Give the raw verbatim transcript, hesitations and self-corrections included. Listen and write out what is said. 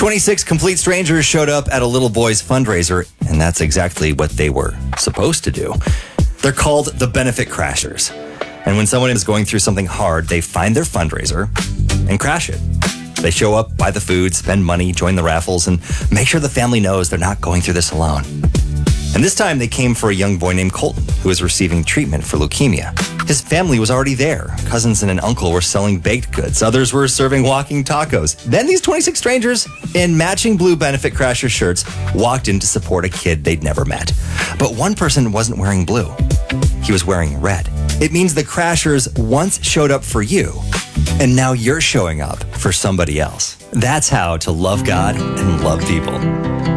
twenty-six complete strangers showed up at a little boy's fundraiser, and that's exactly what they were supposed to do. They're called the Benefit Crashers. And when someone is going through something hard, they find their fundraiser and crash it. They show up, buy the food, spend money, join the raffles, and make sure the family knows they're not going through this alone. And this time they came for a young boy named Colton, who was receiving treatment for leukemia. His family was already there. Cousins and an uncle were selling baked goods. Others were serving walking tacos. Then these twenty-six strangers in matching blue Benefit Crasher shirts walked in to support a kid they'd never met. But one person wasn't wearing blue. He was wearing red. It means the Crashers once showed up for you, and now you're showing up for somebody else. That's how to love God and love people.